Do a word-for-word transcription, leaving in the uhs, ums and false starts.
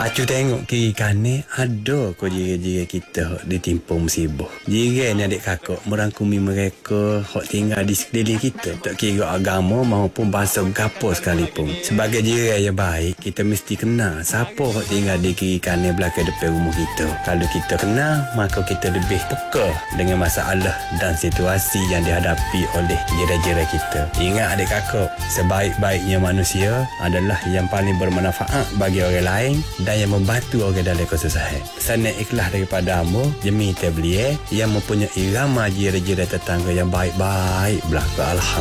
Acu tengok kiri kanan ada ko jiran-jiran kita ditimpung musibah. Jiran ni adik kakak merangkumi mereka hok tinggal di sekeliling kita, tak kira agama maupun bangsa gapo sekalipun. Sebagai jiran yang baik, kita mesti kenal siapa hok tinggal di kiri kanan belakang depan rumah kita. Kalau kita kenal, maka kita lebih peka dengan masalah dan situasi yang dihadapi oleh jiran-jiran kita. Ingat adik kakak, sebaik-baiknya manusia adalah yang paling bermanfaat bagi orang lain dan yang membantu orang dalam kesusahan. Pesanan ikhlas daripada Amo Jemi Tablier yang mempunyai irama jiran-jiran tetangga yang baik-baik belaka. Alhamdulillah.